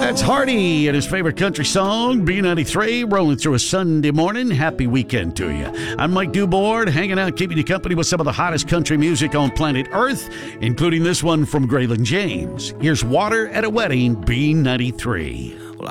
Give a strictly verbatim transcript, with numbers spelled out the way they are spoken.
That's Hardy and his favorite country song, B ninety-three, rolling through a Sunday morning. Happy weekend to you. I'm Mike Dubord, hanging out, keeping you company with some of the hottest country music on planet Earth, including this one from Graylin James. Here's Water at a Wedding, B ninety-three.